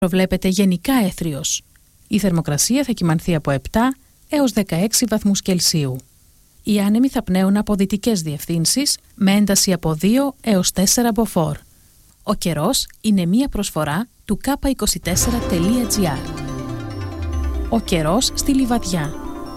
προβλέπεται γενικά έθριος. Η θερμοκρασία θα κυμανθεί από 7 έως 16 βαθμούς Κελσίου. Οι άνεμοι θα πνέουν από δυτικές διευθύνσεις με ένταση από 2 έως 4 μποφόρ. Ο καιρός είναι μία προσφορά του k24.gr. Ο καιρός στη Λιβαδιά.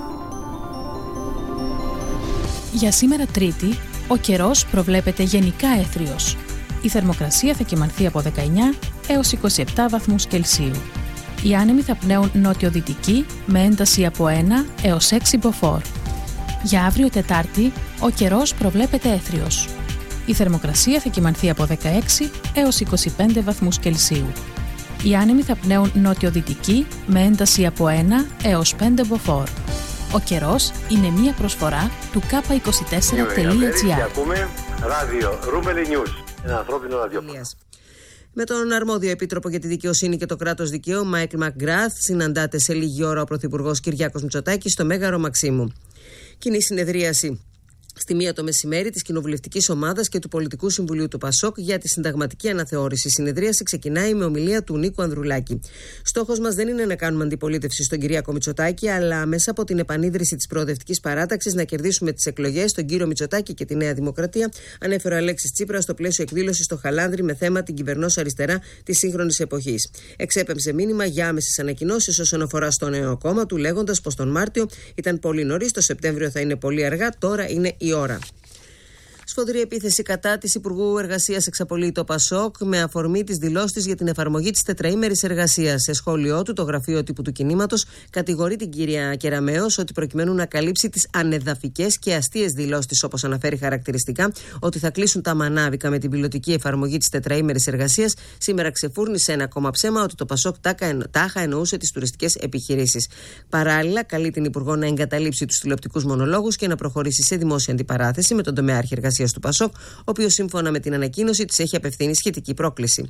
Για σήμερα Τρίτη, ο καιρός προβλέπεται γενικά έθριος. Η θερμοκρασία θα κυμανθεί από 19 έως 27 βαθμούς Κελσίου. Οι άνεμοι θα πνέουν νότιο-δυτική με ένταση από 1 έως 6 μποφόρ. Για αύριο Τετάρτη, ο καιρός προβλέπεται έθριος. Η θερμοκρασία θα κυμανθεί από 16 έως 25 βαθμούς Κελσίου. Οι άνεμοι θα πνέουν νότιο-δυτική με ένταση από 1 έως 5 μποφόρ. Ο καιρός είναι μία προσφορά του k24.gr. Ακούμε ράδιο Ρούμελι News, ένα ανθρώπινο ραδιόφωνο. Με τον αρμόδιο επίτροπο για τη δικαιοσύνη και το κράτος δικαίου, Μάικλ Μακγκράθ, συναντάται σε λίγη ώρα ο Πρωθυπουργός Κυριάκος Μητσοτάκης στο Μέγαρο Μαξίμου. Κοινή συνεδρίαση στη 1 το μεσημέρι της Κοινοβουλευτικής Ομάδας και του Πολιτικού Συμβουλίου του ΠΑΣΟΚ για τη συνταγματική αναθεώρηση. Η συνεδρίαση ξεκινάει με ομιλία του Νίκου Ανδρουλάκη. Στόχος μας δεν είναι να κάνουμε αντιπολίτευση στον Κυριάκο Μητσοτάκη, αλλά μέσα από την επανίδρυση της προοδευτικής παράταξης να κερδίσουμε τις εκλογές, τον κύριο Μητσοτάκη και τη Νέα Δημοκρατία, ανέφερε ο Αλέξης Τσίπρας στο πλαίσιο εκδήλωσης στο Χαλάνδρι με θέμα την κυβερνώσα αριστερά της σύγχρονης εποχής. Εξέπεμψε μήνυμα για άμεσες ανακοινώσεις όσον αφορά στο νέο κόμμα του, λέγοντας πως τον Μάρτιο ήταν πολύ νωρίς, το Σεπτέμβριο θα είναι πολύ αργά, τώρα είναι η ώρα. Σφοδρή επίθεση κατά της Υπουργού Εργασίας εξαπολύει το ΠΑΣΟΚ με αφορμή τις δηλώσεις για την εφαρμογή της τετραήμερης εργασίας. Σε σχόλιο του, το γραφείο τύπου του κινήματος κατηγορεί την κυρία Κεραμέως ότι προκειμένου να καλύψει τις ανεδαφικές και αστείες δηλώσεις της, όπως αναφέρει χαρακτηριστικά, ότι θα κλείσουν τα μανάβικα με την πιλωτική εφαρμογή της τετραήμερης εργασίας, σήμερα ξεφούρνησε ένα ακόμα ψέμα ότι το ΠΑΣΟΚ τάχα εννοούσε τις τουριστικές επιχειρήσεις. Παράλληλα, καλεί την Υπουργό να εγκαταλείψει τους τηλεοπτικούς μονολόγους και να προχωρήσει σε δημόσια αντιπαράθεση με τον τομεάρχη εργασίας του ΠΑΣΟΚ, ο οποίος σύμφωνα με την ανακοίνωση της έχει απευθύνει σχετική πρόκληση.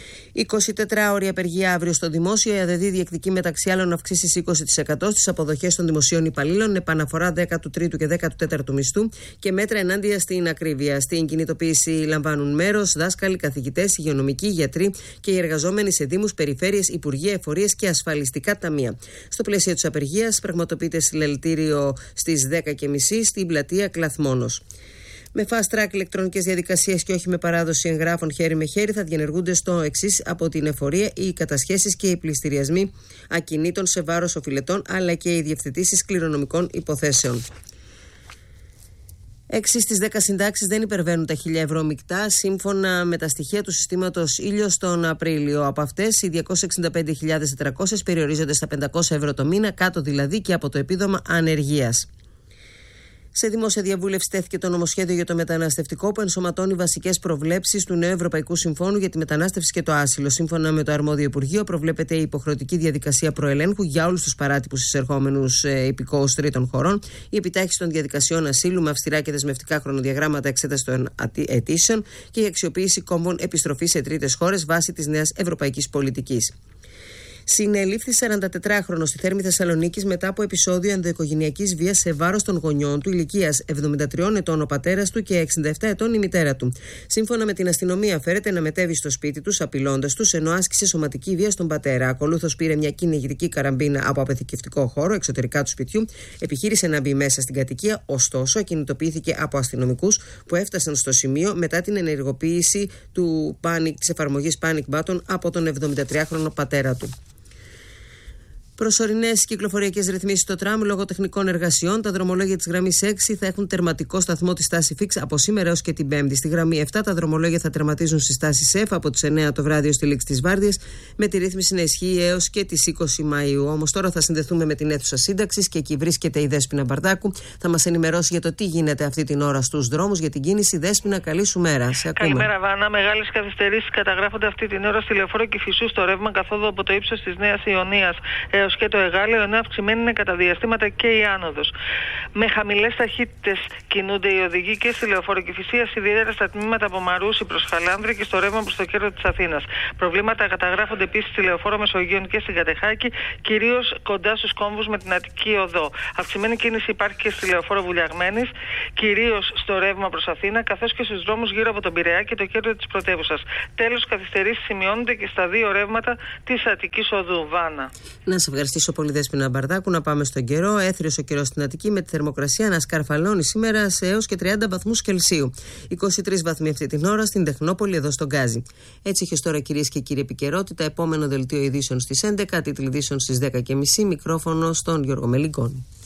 24ωρη απεργία αύριο στο δημόσιο. Η ΑΔΔ διεκδικεί μεταξύ άλλων αυξήσεις 20% στις αποδοχές των δημοσίων υπαλλήλων, επαναφορά 13ου και 14ου μισθού και μέτρα ενάντια στην ακρίβεια. Στην κινητοποίηση λαμβάνουν μέρος δάσκαλοι, καθηγητές, υγειονομικοί, γιατροί και οι εργαζόμενοι σε δήμους, περιφέρειες, υπουργεία, εφορίες και ασφαλιστικά ταμεία. Στο πλαίσιο της απεργίας πραγματοποιείται συλλαλητήριο στις 10:30 στην πλατεία Κλαθμόνος. Με fast track ηλεκτρονικές διαδικασίες και όχι με παράδοση εγγράφων χέρι με χέρι θα διενεργούνται στο εξής από την εφορία οι κατασχέσεις και οι πληστηριασμοί ακινήτων σε βάρος οφειλετών, αλλά και οι διευθετήσεις κληρονομικών υποθέσεων. 6 στις 10 συντάξεις δεν υπερβαίνουν τα 1.000 ευρώ μεικτά, σύμφωνα με τα στοιχεία του συστήματος Ήλιος τον Απρίλιο. Από αυτές, οι 265.400 περιορίζονται στα 500 ευρώ το μήνα, κάτω δηλαδή και από το επίδομα ανεργίας. Σε δημόσια διαβούλευση τέθηκε το νομοσχέδιο για το μεταναστευτικό που ενσωματώνει βασικές προβλέψεις του νέου Ευρωπαϊκού Συμφώνου για τη μετανάστευση και το άσυλο. Σύμφωνα με το αρμόδιο Υπουργείο, προβλέπεται η υποχρεωτική διαδικασία προελέγχου για όλους τους παράτυπους εισερχόμενους υπηκόους τρίτων χωρών, η επιτάχυνση των διαδικασιών ασύλου με αυστηρά και δεσμευτικά χρονοδιαγράμματα εξέταση των αιτήσεων και η αξιοποίηση κόμβων επιστροφής σε τρίτες χώρες βάσει της νέας ευρωπαϊκής πολιτικής. Συνελήφθη 44χρονος στη Θέρμη Θεσσαλονίκης μετά από επεισόδιο ενδοοικογενειακής βίας σε βάρος των γονιών του, ηλικίας 73 ετών ο πατέρας του και 67 ετών η μητέρα του. Σύμφωνα με την αστυνομία, φέρεται να μετέβει στο σπίτι τους απειλώντας τους ενώ άσκησε σωματική βία στον πατέρα. Ακολούθως πήρε μια κυνηγητική καραμπίνα από αποθηκευτικό χώρο εξωτερικά του σπιτιού, επιχείρησε να μπει μέσα στην κατοικία, ωστόσο ακινητοποιήθηκε από αστυνομικούς που έφτασαν στο σημείο μετά την ενεργοποίηση της εφαρμογής Panic Button από τον 73χρονο πατέρα του. Προσωρινές κυκλοφοριακές ρυθμίσεις στο τραμ λόγω τεχνικών εργασιών. Τα δρομολόγια της γραμμής 6 θα έχουν τερματικό σταθμό τη στάση Fix από σήμερα έως και την Πέμπτη. Στη γραμμή 7 τα δρομολόγια θα τερματίζουν στη στάση ΣΕΦ από τις 9 το βράδυ ως τη λήξη της βάρδιας, με τη ρύθμιση να ισχύει έως και τις 20 Μαΐου. Όμως τώρα θα συνδεθούμε με την αίθουσα σύνταξης και εκεί βρίσκεται η Δέσποινα Μπαρδάκου. Θα μας ενημερώσει για το τι γίνεται αυτή την ώρα στους δρόμους για την κίνηση. Δέσποινα, καλή σου μέρα. Σε ακούμε. Καλημέρα, Βάνα. Μεγάλες καθυστερήσεις καταγράφονται αυτή την ώρα στη Λεωφόρο Κηφισού στο ρεύμα καθόδου από το ύψος της Νέας Ιωνίας έως Εύβοιος και το Εγάλεο, ενώ αυξημένη είναι κατά διαστήματα και η άνοδος. Με χαμηλές ταχύτητες κινούνται οι οδηγοί και στη Λεωφόρο Κηφισίας, ιδιαίτερα στα τμήματα από Μαρούσι προς Χαλάνδρη και στο ρεύμα προς το κέντρο της Αθήνας. Προβλήματα καταγράφονται επίσης στη Λεωφόρο Μεσογείων και στην Κατεχάκη, κυρίως κοντά στους κόμβους με την Αττική Οδό. Αυξημένη κίνηση υπάρχει και στη Λεωφόρο Βουλιαγμένης, κυρίως στο ρεύμα προς Αθήνα, καθώς και στους δρόμους γύρω από τον Πειραιά και το κέντρο της πρωτεύουσας. Τέλος, καθυστερήσεις σημειώνονται και στα δύο ρεύματα της Αττικής Οδού. Βάνα. Να σε ευχαριστήσω πολύ, Δέσποινα Μπαρδάκου. Να πάμε στον καιρό. Έθριος ο καιρός στην Αττική, με τη θερμοκρασία να σκαρφαλώνει σήμερα σε έως και 30 βαθμούς Κελσίου. 23 βαθμοί αυτή την ώρα στην Τεχνόπολη, εδώ στον Γκάζι. Έτσι έχει τώρα, κυρίες και κύριοι, επικαιρότητα. Επόμενο δελτίο ειδήσεων στις 11, τίτλοι ειδήσεων στις 10:30. Μικρόφωνο στον Γιώργο Μελιγκόνη.